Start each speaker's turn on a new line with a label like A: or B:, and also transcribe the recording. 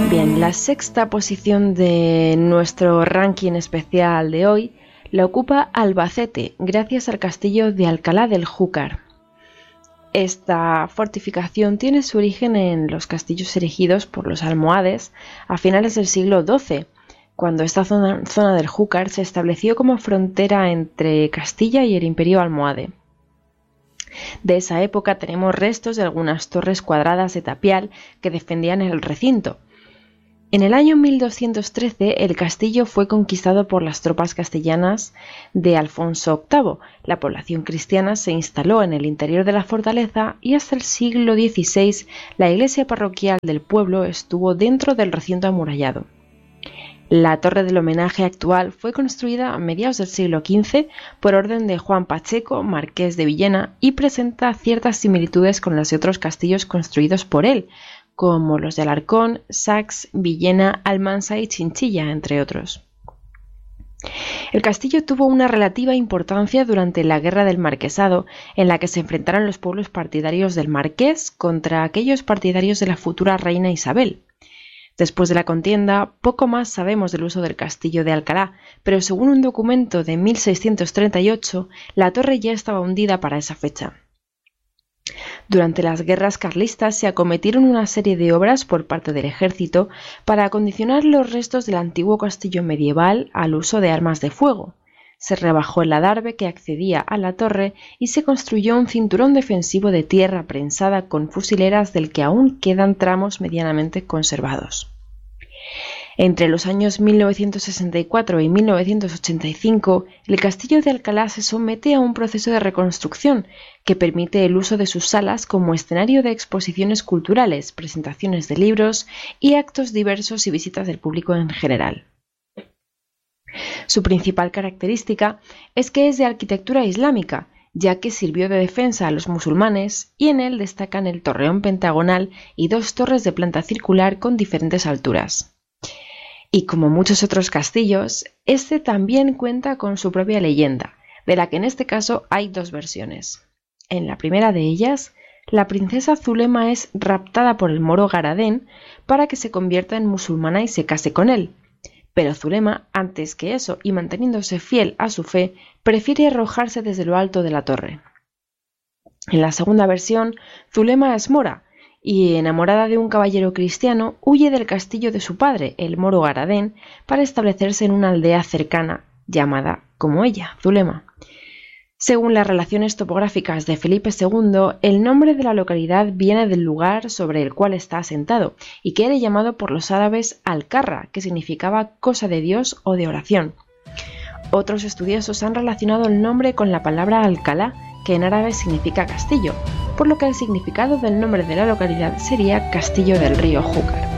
A: Bien, la sexta posición de nuestro ranking especial de hoy la ocupa Albacete, gracias al castillo de Alcalá del Júcar. Esta fortificación tiene su origen en los castillos erigidos por los almohades a finales del siglo XII, cuando esta zona del Júcar se estableció como frontera entre Castilla y el Imperio almohade. De esa época tenemos restos de algunas torres cuadradas de tapial que defendían el recinto. En el año 1213 el castillo fue conquistado por las tropas castellanas de Alfonso VIII. La población cristiana se instaló en el interior de la fortaleza y hasta el siglo XVI la iglesia parroquial del pueblo estuvo dentro del recinto amurallado. La torre del homenaje actual fue construida a mediados del siglo XV por orden de Juan Pacheco, marqués de Villena, y presenta ciertas similitudes con los de otros castillos construidos por él, como los de Alarcón, Sax, Villena, Almansa y Chinchilla, entre otros. El castillo tuvo una relativa importancia durante la Guerra del Marquesado, en la que se enfrentaron los pueblos partidarios del marqués contra aquellos partidarios de la futura reina Isabel. Después de la contienda, poco más sabemos del uso del castillo de Alcalá, pero según un documento de 1638, la torre ya estaba hundida para esa fecha. Durante las guerras carlistas se acometieron una serie de obras por parte del ejército para acondicionar los restos del antiguo castillo medieval al uso de armas de fuego. Se rebajó el adarve que accedía a la torre y se construyó un cinturón defensivo de tierra prensada con fusileras del que aún quedan tramos medianamente conservados. Entre los años 1964 y 1985, el castillo de Alcalá se somete a un proceso de reconstrucción que permite el uso de sus salas como escenario de exposiciones culturales, presentaciones de libros y actos diversos y visitas del público en general. Su principal característica es que es de arquitectura islámica, ya que sirvió de defensa a los musulmanes, y en él destacan el torreón pentagonal y dos torres de planta circular con diferentes alturas. Y como muchos otros castillos, este también cuenta con su propia leyenda, de la que en este caso hay dos versiones. En la primera de ellas, la princesa Zulema es raptada por el moro Garadén para que se convierta en musulmana y se case con él. Pero Zulema, antes que eso y manteniéndose fiel a su fe, prefiere arrojarse desde lo alto de la torre. En la segunda versión, Zulema es mora, y enamorada de un caballero cristiano, huye del castillo de su padre, el moro Garadén, para establecerse en una aldea cercana, llamada como ella, Zulema. Según las relaciones topográficas de Felipe II, el nombre de la localidad viene del lugar sobre el cual está asentado, y que era llamado por los árabes Alcarra, que significaba cosa de Dios o de oración. Otros estudiosos han relacionado el nombre con la palabra Alcalá, que en árabe significa castillo, por lo que el significado del nombre de la localidad sería Castillo del Río Júcar.